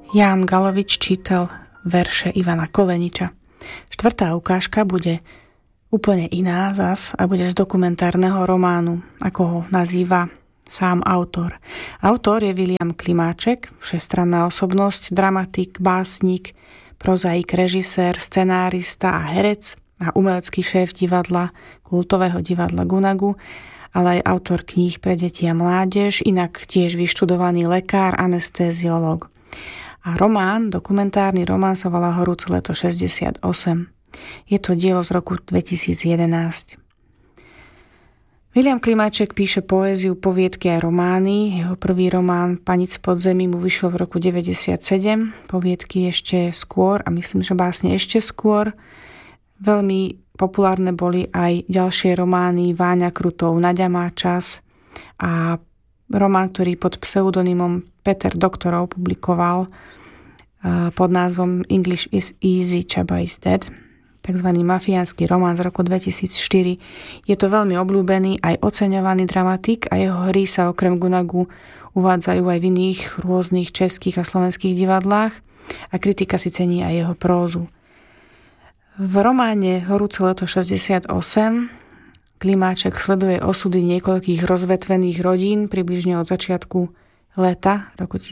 Ján Galovič čítal verše Ivana Koleniča. Štvrtá ukážka bude úplne iná zas a bude z dokumentárneho románu, ako ho nazýva sám autor. Autor je Viliam Klimáček, všestranná osobnosť, dramatik, básnik, prozaik, režisér, scenárista a herec a umelecký šéf divadla, kultového divadla Gunagu, ale aj autor kníh pre deti a mládež, inak tiež vyštudovaný lekár, anestéziológ. A dokumentárny román sa volá Horúce leto 68. Je to dielo z roku 2011. Viliam Klimáček píše poéziu, poviedky a romány. Jeho prvý román Panic v podzemí mu vyšiel v roku 97, poviedky ešte skôr a myslím, že básne ešte skôr. Veľmi populárne boli aj ďalšie romány Váňa Krutov, Naďa má čas a román, ktorý pod pseudonymom Peter Doktorov publikoval pod názvom English is easy, Chaba is dead, takzvaný mafiánsky román z roku 2004. Je to veľmi obľúbený aj oceňovaný dramatik a jeho hry sa okrem Gunagu uvádzajú aj v iných rôznych českých a slovenských divadlách a kritika si cení aj jeho prózu. V románe Horúce leto 68 Klimáček sleduje osudy niekoľkých rozvetvených rodín približne od začiatku leta roku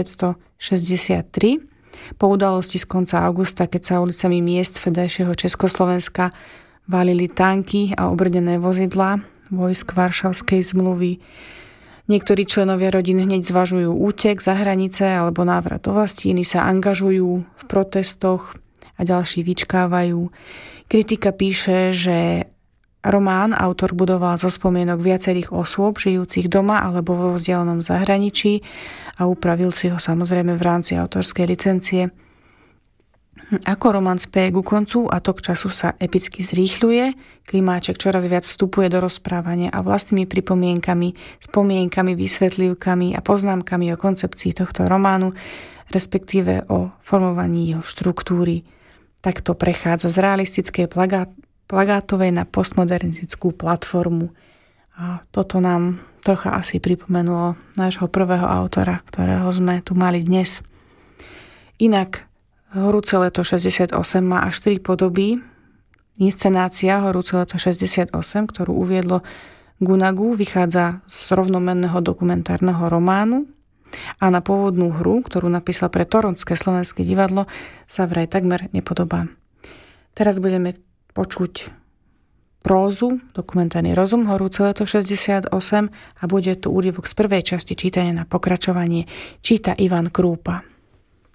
1963 po udalosti z konca augusta, keď sa ulicami miest vtedajšieho Československa valili tanky a obrnené vozidlá vojsk Varšavskej zmluvy. Niektorí členovia rodín hneď zvažujú útek za hranice alebo návrat do vlasti, iní sa angažujú v protestoch a ďalší vyčkávajú. Kritika píše, že román autor budoval zo spomienok viacerých osôb žijúcich doma alebo vo vzdialenom zahraničí a upravil si ho samozrejme v rámci autorskej licencie. Ako román speje ku koncu a tok času sa epicky zrýchľuje, Klimáček čoraz viac vstupuje do rozprávania a vlastnými pripomienkami, spomienkami, vysvetlivkami a poznámkami o koncepcii tohto románu, respektíve o formovaní jeho štruktúry. Takto prechádza z realistickej plagátovej na postmodernistickú platformu. A toto nám trocha asi pripomenulo nášho prvého autora, ktorého sme tu mali dnes. Inak Horúce leto 68 má až 3 podoby. Inscenácia Horúce leto 68, ktorú uviedlo Gunagu, vychádza z rovnomenného dokumentárneho románu a na pôvodnú hru, ktorú napísal pre Toronské slovenské divadlo, sa vraj takmer nepodobá. Teraz budeme počuť prózu, dokumentárny rozum Horúce leto 68 a bude tu úryvok z prvej časti čítania na pokračovanie. Číta Ivan Krúpa.